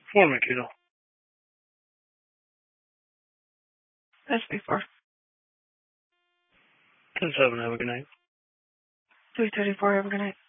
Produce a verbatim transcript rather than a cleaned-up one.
Four, Makito. S B four. Ten seven, have a good night. three thirty-four, have a good night.